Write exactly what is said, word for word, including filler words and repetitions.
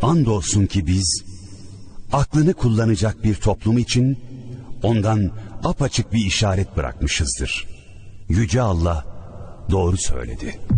andolsun ki biz aklını kullanacak bir toplum için ondan apaçık bir işaret bırakmışızdır. Yüce Allah doğru söyledi.